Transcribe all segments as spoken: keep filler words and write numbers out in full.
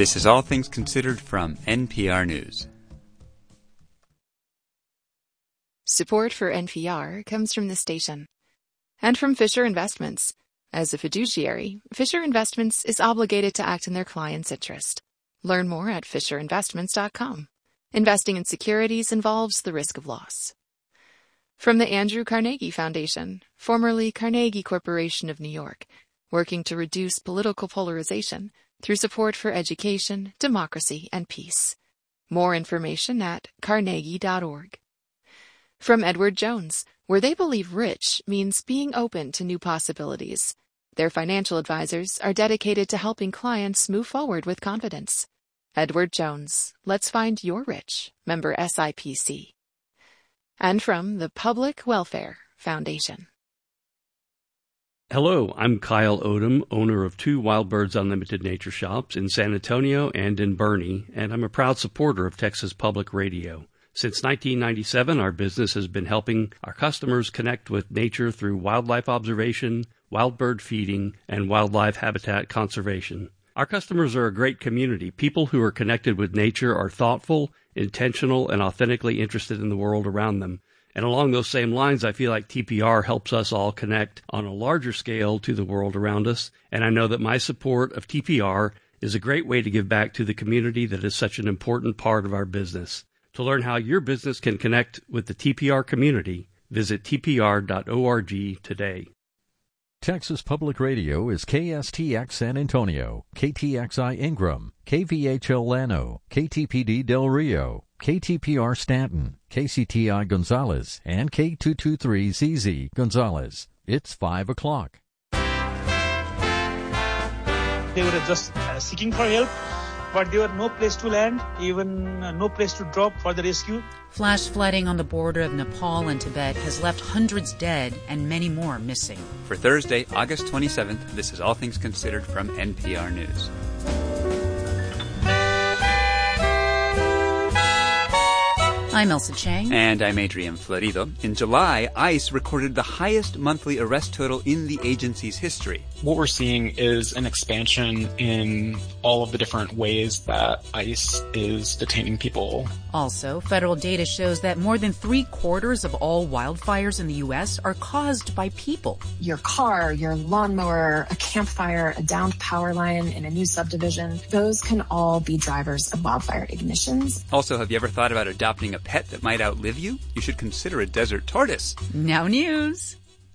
This is All Things Considered from N P R News. Support for N P R comes from the station and from Fisher Investments. As a fiduciary, Fisher Investments is obligated to act in their client's interest. Learn more at fisher investments dot com. Investing in securities involves the risk of loss. From the Andrew Carnegie Foundation, formerly Carnegie Corporation of New York, working to reduce political polarization through support for education, democracy, and peace. More information at carnegie dot org. From Edward Jones, where they believe rich means being open to new possibilities. Their financial advisors are dedicated to helping clients move forward with confidence. Edward Jones, let's find your rich. Member S I P C. And from the Public Welfare Foundation. Hello, I'm Kyle Odom, owner of two Wild Birds Unlimited Nature Shops in San Antonio and in Boerne, and I'm a proud supporter of Texas Public Radio. Since nineteen ninety-seven, our business has been helping our customers connect with nature through wildlife observation, wild bird feeding, and wildlife habitat conservation. Our customers are a great community. People who are connected with nature are thoughtful, intentional, and authentically interested in the world around them. And along those same lines, I feel like T P R helps us all connect on a larger scale to the world around us. And I know that my support of T P R is a great way to give back to the community that is such an important part of our business. To learn how your business can connect with the T P R community, visit T P R dot org today. Texas Public Radio is K S T X San Antonio, K T X I Ingram, K V H L Llano, K T P D Del Rio, K T P R Stanton, K C T I Gonzales, and K two twenty-three Z Z Gonzales. It's five o'clock. They were just uh, seeking for help, but there were no place to land, even uh, no place to drop for the rescue. Flash flooding on the border of Nepal and Tibet has left hundreds dead and many more missing. For Thursday, August twenty-seventh, this is All Things Considered from N P R News. I'm Elsa Chang. And I'm Adrian Florido. In July, ICE recorded the highest monthly arrest total in the agency's history. What we're seeing is an expansion in all of the different ways that ICE is detaining people. Also, federal data shows that more than three quarters of all wildfires in the U S are caused by people. Your car, your lawnmower, a campfire, a downed power line in a new subdivision, those can all be drivers of wildfire ignitions. Also, have you ever thought about adopting a pet that might outlive you? You should consider a desert tortoise. Now news.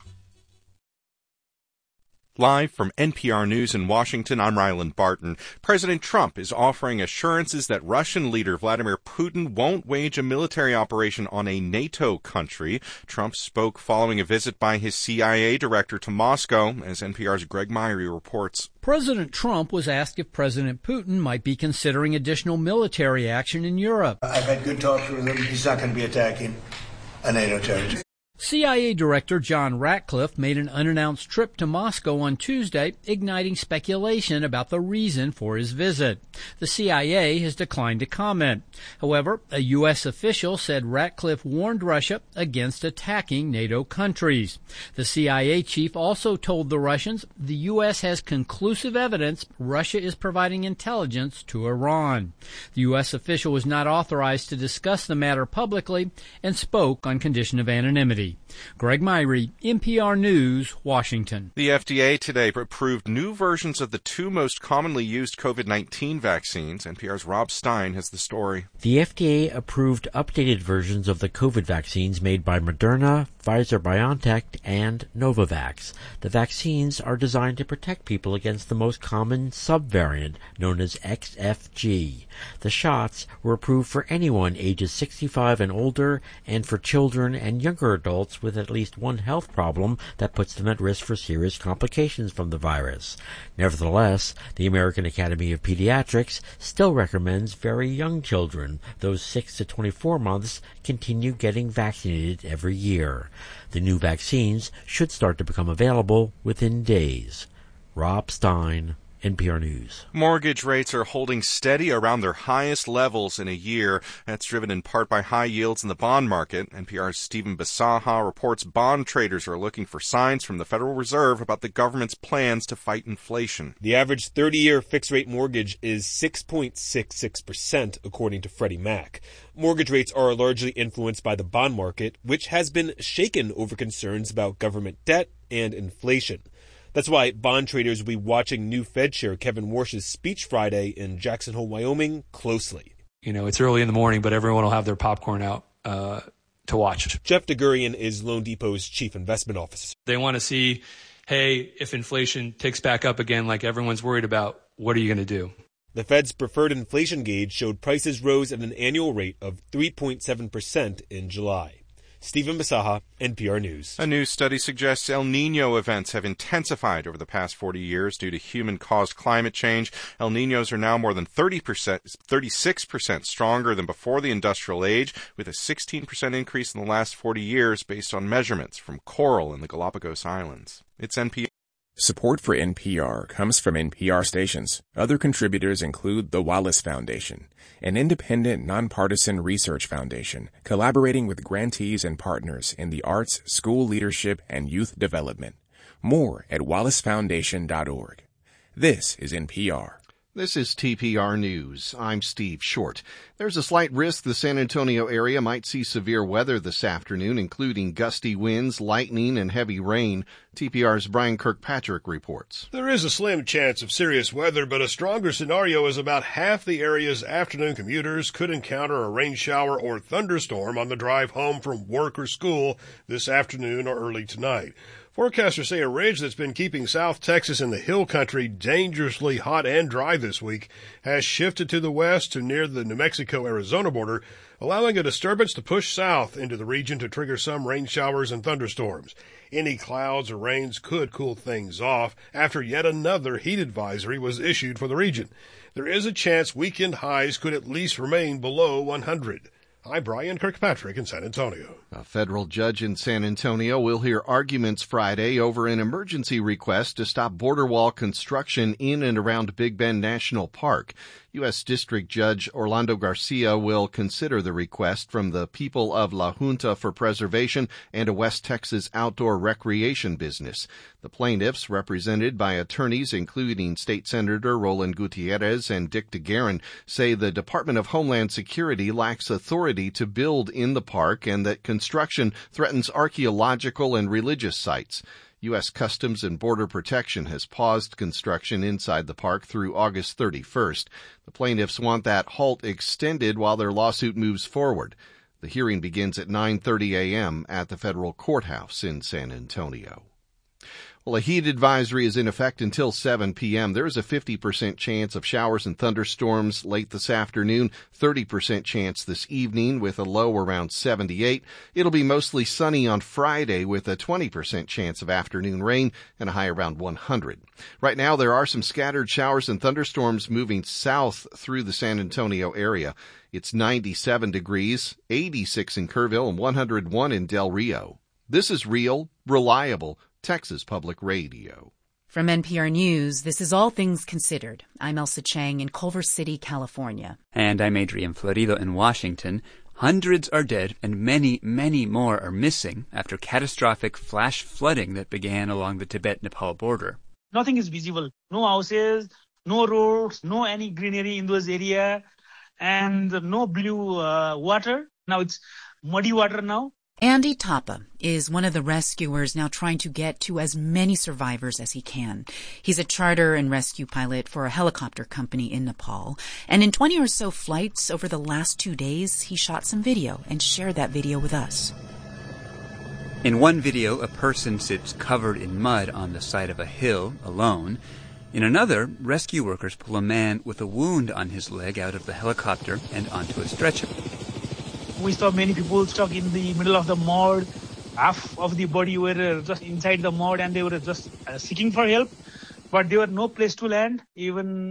Live from N P R News in Washington, I'm Ryland Barton. President Trump is offering assurances that Russian leader Vladimir Putin won't wage a military operation on a NATO country. Trump spoke following a visit by his C I A director to Moscow, as N P R's Greg Myrie reports. President Trump was asked if President Putin might be considering additional military action in Europe. I've had good talks with him. He's not going to be attacking a NATO territory. C I A Director John Ratcliffe made an unannounced trip to Moscow on Tuesday, igniting speculation about the reason for his visit. The C I A has declined to comment. However, a U S official said Ratcliffe warned Russia against attacking NATO countries. The C I A chief also told the Russians the U S has conclusive evidence Russia is providing intelligence to Iran. The U S official was not authorized to discuss the matter publicly and spoke on condition of anonymity. Greg Myrie, N P R News, Washington. The F D A today approved new versions of the two most commonly used COVID nineteen vaccines. N P R's Rob Stein has the story. The F D A approved updated versions of the COVID vaccines made by Moderna, Pfizer-BioNTech, and Novavax. The vaccines are designed to protect people against the most common subvariant, known as X F G. The shots were approved for anyone ages sixty-five and older, and for children and younger adults with at least one health problem that puts them at risk for serious complications from the virus. Nevertheless, the American Academy of Pediatrics still recommends very young children, those six to twenty-four months, continue getting vaccinated every year. The new vaccines should start to become available within days. Rob Stein, N P R News. Mortgage rates are holding steady around their highest levels in a year. That's driven in part by high yields in the bond market. N P R's Stephen Bisaha reports bond traders are looking for signs from the Federal Reserve about the government's plans to fight inflation. The average thirty-year fixed-rate mortgage is six point six six percent, according to Freddie Mac. Mortgage rates are largely influenced by the bond market, which has been shaken over concerns about government debt and inflation. That's why bond traders will be watching new Fed Chair Kevin Warsh's speech Friday in Jackson Hole, Wyoming, closely. You know, it's early in the morning, but everyone will have their popcorn out uh, to watch. Jeff DeGurian is Loan Depot's chief investment officer. They want to see, hey, if inflation ticks back up again like everyone's worried about, what are you going to do? The Fed's preferred inflation gauge showed prices rose at an annual rate of three point seven percent in July. Stephen Bisaha, N P R News. A new study suggests El Nino events have intensified over the past forty years due to human-caused climate change. El Ninos are now more than thirty percent, thirty-six percent stronger than before the industrial age, with a sixteen percent increase in the last forty years based on measurements from coral in the Galapagos Islands. It's N P R. Support for N P R comes from N P R stations. Other contributors include the Wallace Foundation, an independent, nonpartisan research foundation collaborating with grantees and partners in the arts, school leadership, and youth development. More at wallace foundation dot org. This is N P R. This is T P R News. I'm Steve Short. There's a slight risk the San Antonio area might see severe weather this afternoon, including gusty winds, lightning, and heavy rain. T P R's Brian Kirkpatrick reports. There is a slim chance of serious weather, but a stronger scenario is about half the area's afternoon commuters could encounter a rain shower or thunderstorm on the drive home from work or school this afternoon or early tonight. Forecasters say a ridge that's been keeping South Texas in the hill country dangerously hot and dry this week has shifted to the west to near the New Mexico-Arizona border, allowing a disturbance to push south into the region to trigger some rain showers and thunderstorms. Any clouds or rains could cool things off after yet another heat advisory was issued for the region. There is a chance weekend highs could at least remain below one hundred. I'm Brian Kirkpatrick in San Antonio. A federal judge in San Antonio will hear arguments Friday over an emergency request to stop border wall construction in and around Big Bend National Park. U S. District Judge Orlando Garcia will consider the request from the people of La Junta for Preservation and a West Texas outdoor recreation business. The plaintiffs, represented by attorneys including State Senator Roland Gutierrez and Dick DeGuerin, say the Department of Homeland Security lacks authority to build in the park and that construction threatens archaeological and religious sites. U S. Customs and Border Protection has paused construction inside the park through August thirty-first. The plaintiffs want that halt extended while their lawsuit moves forward. The hearing begins at nine thirty a.m. at the federal courthouse in San Antonio. Well, a heat advisory is in effect until seven p.m. There is a fifty percent chance of showers and thunderstorms late this afternoon, thirty percent chance this evening with a low around seventy-eight. It'll be mostly sunny on Friday with a twenty percent chance of afternoon rain and a high around one hundred. Right now, there are some scattered showers and thunderstorms moving south through the San Antonio area. It's ninety-seven degrees, eighty-six in Kerrville, and one hundred one in Del Rio. This is real, reliable Texas Public Radio. From N P R News, this is All Things Considered. I'm Elsa Chang in Culver City, California. And I'm Adrian Florido in Washington. Hundreds are dead and many, many more are missing after catastrophic flash flooding that began along the Tibet-Nepal border. Nothing is visible. No houses, no roads, no any greenery in those areas, and no blue uh, water. Now it's muddy water now. Andy Tapa is one of the rescuers now trying to get to as many survivors as he can. He's a charter and rescue pilot for a helicopter company in Nepal. And in twenty or so flights over the last two days, he shot some video and shared that video with us. In one video, a person sits covered in mud on the side of a hill alone. In another, rescue workers pull a man with a wound on his leg out of the helicopter and onto a stretcher. We saw many people stuck in the middle of the mud. Half of the body were just inside the mud and they were just uh, seeking for help. But there were no place to land. Even